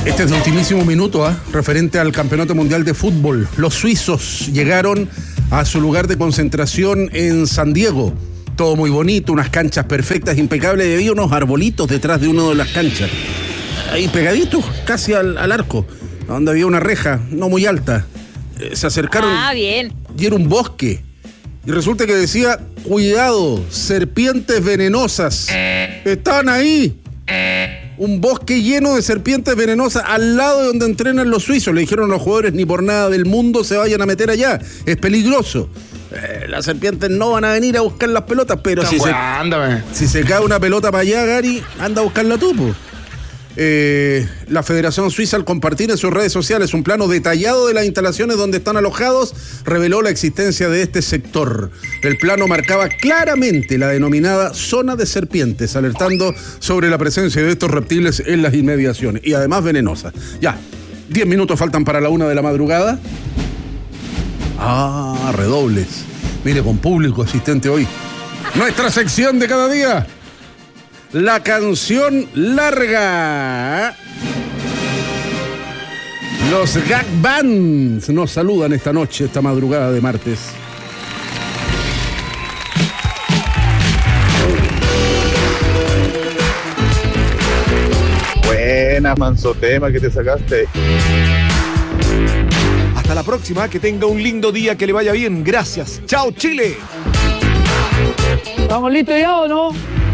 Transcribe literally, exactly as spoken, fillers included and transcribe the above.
Este es de ultimísimo minuto, ¿eh? Referente al Campeonato Mundial de Fútbol. Los suizos llegaron a su lugar de concentración en San Diego. Todo muy bonito, unas canchas perfectas, impecables. Y había unos arbolitos detrás de una de las canchas. Ahí pegaditos, casi al, al arco, donde había una reja, no muy alta. Eh, se acercaron. Ah, bien. Y era un bosque. Y resulta que decía, cuidado, serpientes venenosas. Están ahí. Un bosque lleno de serpientes venenosas al lado de donde entrenan los suizos. Le dijeron a los jugadores, ni por nada del mundo se vayan a meter allá. Es peligroso. Eh, las serpientes no van a venir a buscar las pelotas, pero si se, si se cae una pelota para allá, Gary, anda a buscarla tú, po. Eh, la Federación Suiza, al compartir en sus redes sociales un plano detallado de las instalaciones donde están alojados, reveló la existencia de este sector. El plano marcaba claramente la denominada zona de serpientes, alertando sobre la presencia de estos reptiles en las inmediaciones, y además venenosas. Ya, diez minutos faltan para la una de la madrugada. Ah, redobles. Mire, con público asistente hoy. Nuestra sección de cada día. La canción larga. Los Gag Bands nos saludan esta noche, esta madrugada de martes. Buena, manso tema que te sacaste. Hasta la próxima, que tenga un lindo día, que le vaya bien. Gracias. Chao, Chile. ¿Estamos listos ya o no?